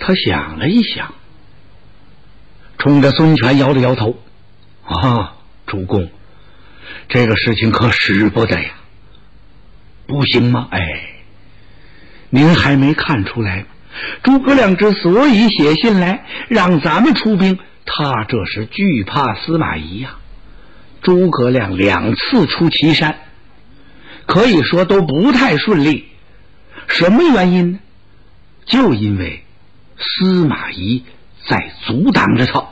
他想了一想，冲着孙权摇了摇头：“啊，主公，这个事情可使不得呀，不行吗？您还没看出来吗？诸葛亮之所以写信来让咱们出兵，他这是惧怕司马懿呀。诸葛亮2次出祁山，可以说都不太顺利。什么原因呢？就因为司马懿在阻挡着他，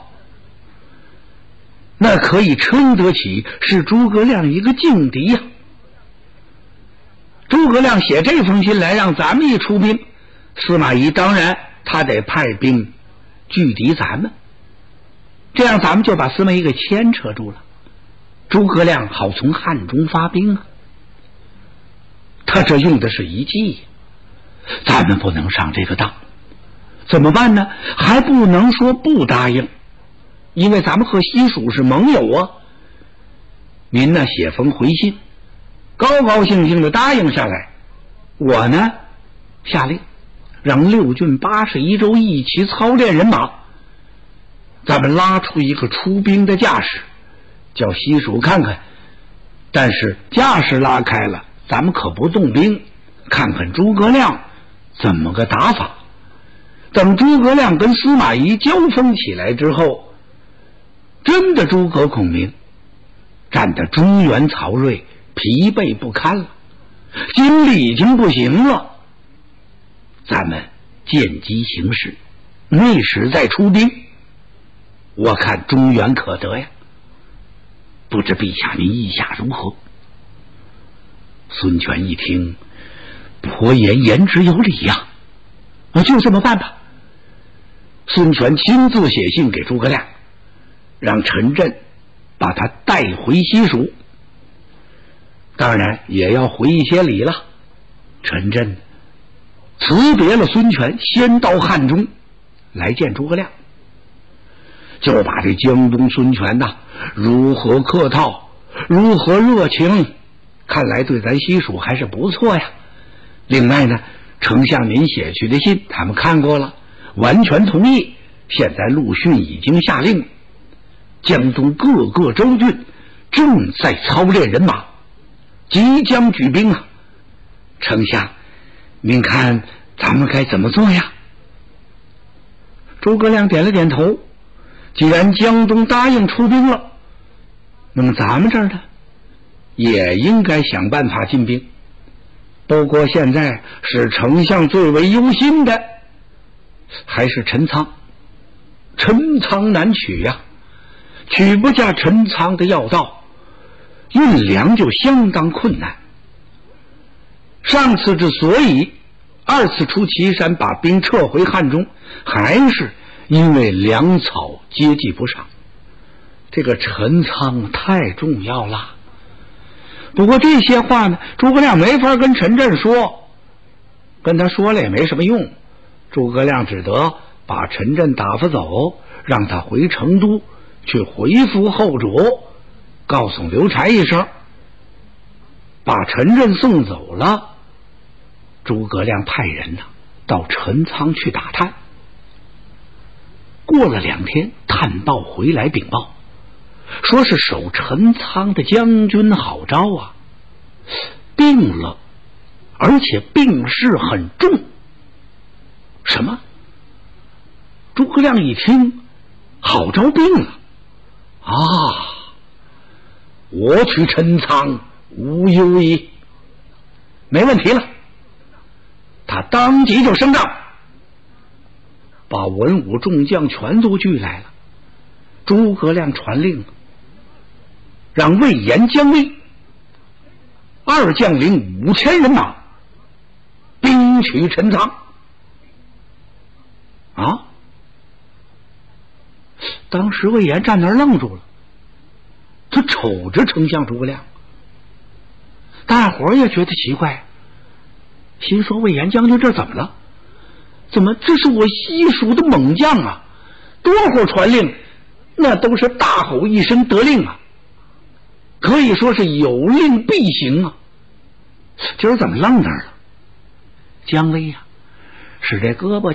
那可以称得起是诸葛亮一个劲敌呀。诸葛亮写这封信来让咱们一出兵，司马懿当然他得派兵拒敌咱们，这样咱们就把司马懿给牵扯住了，诸葛亮好从汉中发兵啊。他这用的是一计，咱们不能上这个当，怎么办呢？还不能说不答应，因为咱们和西蜀是盟友啊。您呢写封回信，高高兴兴的答应下来，我呢下令让6郡81州一起操练人马，咱们拉出一个出兵的架势，叫西蜀看看。但是架势拉开了，咱们可不动兵，看看诸葛亮怎么个打法。等诸葛亮跟司马懿交锋起来之后，真的诸葛孔明战得中原曹睿疲惫不堪了，精力已经不行了，咱们见机行事，那时再出兵，我看中原可得呀。不知陛下您意下如何？孙权一听，颇言之有理呀，就这么办吧。孙权亲自写信给诸葛亮，让陈震把他带回西蜀，当然也要回一些礼了。陈震辞别了孙权，先到汉中来见诸葛亮，就把这江东孙权呐如何客套，如何热情，看来对咱西蜀还是不错呀。另外呢，丞相您写去的信他们看过了，完全同意。现在陆逊已经下令，江东各个州郡正在操练人马，即将举兵啊。丞相您看咱们该怎么做呀？诸葛亮点了点头，既然江东答应出兵了，那么咱们这儿呢也应该想办法进兵。不过现在是丞相最为忧心的还是陈仓。陈仓难取呀，取不下陈仓的要道，运粮就相当困难。上次之所以2次出祁山把兵撤回汉中，还是因为粮草接济不上，这个陈仓太重要了。不过这些话呢，诸葛亮没法跟陈震说，跟他说了也没什么用。诸葛亮只得把陈震打发走，让他回成都去回复后主，告诉刘禅一声，把陈震送走了。诸葛亮派人到陈仓去打探。过了2天，探报回来禀报，说是守陈仓的将军郝昭病了，而且病势很重。什么？诸葛亮一听，郝昭病了我取陈仓无忧矣，没问题了。他当即就升帐，把文武众将全都聚来了。诸葛亮传令，让魏延、姜维2将领5000人马，兵取陈仓。当时魏延站那儿愣住了，他瞅着丞相诸葛亮，大伙儿也觉得奇怪，心说魏延将军这怎么了？怎么这是我西蜀的猛将啊，多会儿传令那都是大吼一声得令啊，可以说是有令必行啊，今儿怎么愣那儿了？姜维是这胳膊